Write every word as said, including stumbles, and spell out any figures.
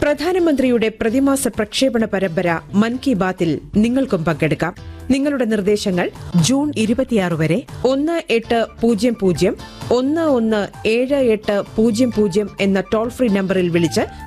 പ്രധാനമന്ത്രിയുടെ പ്രതിമാസ പ്രക്ഷേപണ പരമ്പര മൻ കി ബാത്തിൽ നിങ്ങൾക്കും പങ്കെടുക്കാം. നിങ്ങളുടെ നിർദ്ദേശങ്ങൾ ജൂൺ ഇരുപത്തിയാറ് വരെ ഒന്ന് എട്ട് പൂജ്യം പൂജ്യം ഒന്ന് ഒന്ന് ഏഴ് എട്ട് പൂജ്യം പൂജ്യം എന്ന ടോൾ ഫ്രീ നമ്പറിൽ വിളിച്ച്